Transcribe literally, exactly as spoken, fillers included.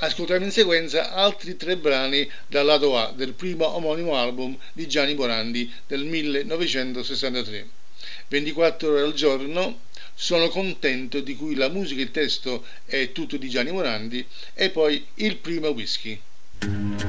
Ascoltiamo in sequenza altri tre brani dal lato A del primo omonimo album di Gianni Morandi del millenovecentosessantatré. ventiquattro ore al giorno, Sono contento, di cui la musica e il testo è tutto di Gianni Morandi, e poi Il primo whisky.